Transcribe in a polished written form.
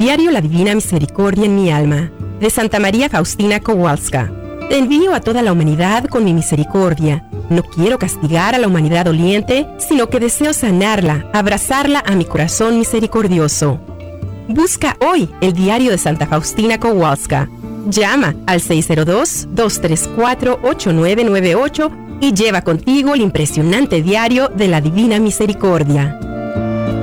Diario La Divina Misericordia en mi alma, de Santa María Faustina Kowalska. Te envío a toda la humanidad con mi misericordia. No quiero castigar a la humanidad doliente, sino que deseo sanarla, abrazarla a mi corazón misericordioso. Busca hoy el Diario de Santa Faustina Kowalska. Llama al 602-234-8998 y lleva contigo el impresionante Diario de la Divina Misericordia.